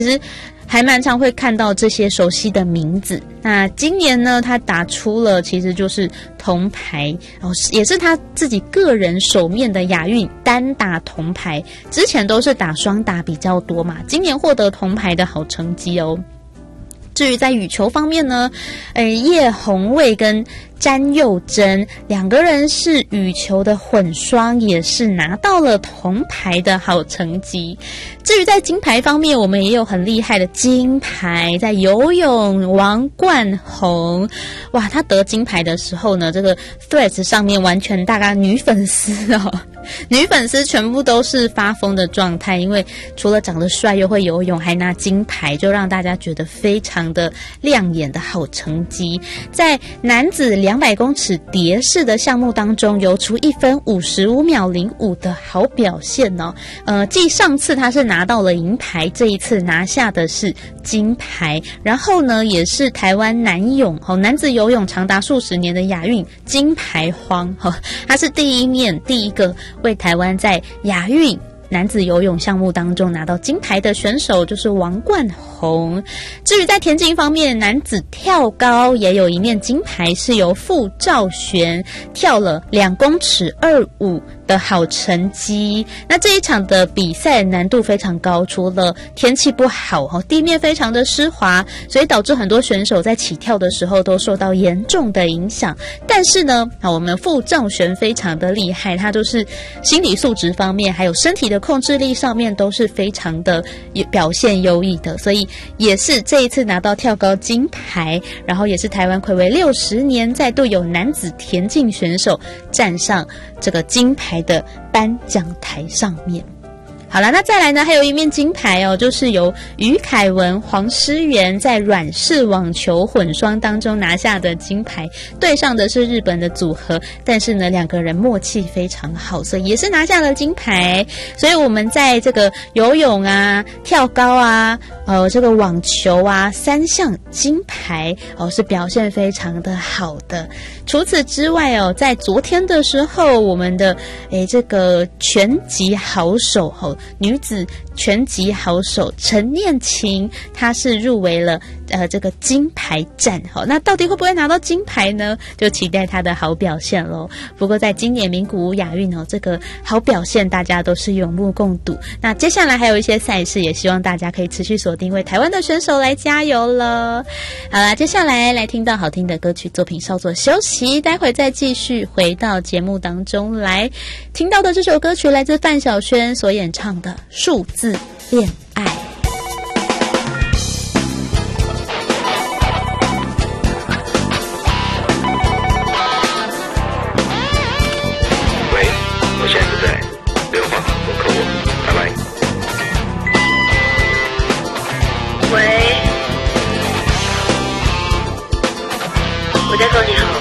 其实还蛮常会看到这些熟悉的名字。那今年呢，他打出了其实就是铜牌也是他自己个人首面的亚运单打铜牌，之前都是打双打比较多嘛，今年获得铜牌的好成绩哦。至于在羽球方面呢，叶红卫跟詹佑珍两个人是羽球的混双，也是拿到了铜牌的好成绩。至于在金牌方面，我们也有很厉害的金牌，在游泳王冠宏，哇，他得金牌的时候呢，这个 Threads 上面完全大概女粉丝女粉丝全部都是发疯的状态，因为除了长得帅又会游泳还拿金牌，就让大家觉得非常的亮眼的好成绩。在男子200公尺蝶式的项目当中，游出1分55秒05的好表现哦。继上次他是拿到了银牌，这一次拿下的是金牌，然后呢也是台湾男子游泳长达数十年的亚运金牌荒，他是第一个为台湾在亚运男子游泳项目当中拿到金牌的选手，就是王冠宏。至于在田径方面，男子跳高也有一面金牌，是由傅兆璇跳了2公尺25的好成绩。那这一场的比赛难度非常高，除了天气不好，地面非常的湿滑，所以导致很多选手在起跳的时候都受到严重的影响。但是呢，我们傅兆璇非常的厉害，他就是心理素质方面还有身体的控制力上面都是非常的表现优异的，所以也是这一次拿到跳高金牌，然后也是台湾睽违60年再度有男子田径选手站上这个金牌的颁奖台上面。好了，那再来呢，还有一面金牌哦，就是由于凯文、黄诗媛在软式网球混双当中拿下的金牌，对上的是日本的组合，但是呢，两个人默契非常好，所以也是拿下了金牌。所以我们在这个游泳啊、跳高啊、这个网球啊3项金牌是表现非常的好的。除此之外在昨天的时候，我们的这个拳击好手女子拳击好手陈念琴，她是入围了这个金牌战。那到底会不会拿到金牌呢？就期待她的好表现咯。不过在今年名古屋亚运这个好表现大家都是有目共睹。那接下来还有一些赛事，也希望大家可以持续锁定，为台湾的选手来加油了。好啦，接下来听到好听的歌曲作品稍作休息，待会再继续回到节目当中来。听到的这首歌曲来自范晓萱所演唱的数字恋爱。 喂，我现在不在，没有话我扣我，拜拜。 喂，我在跟你好。